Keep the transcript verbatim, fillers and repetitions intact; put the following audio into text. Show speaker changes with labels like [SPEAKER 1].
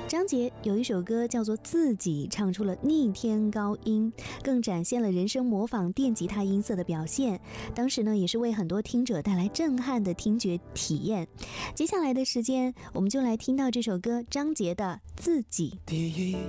[SPEAKER 1] 张杰有一首歌叫做《自己》，唱出了逆天高音，更展现了人声模仿电吉他音色的表现。当时呢，也是为很多听者带来震撼的听觉体验。接下来的时间，我们就来听到这首歌张杰的《自己》。
[SPEAKER 2] 第一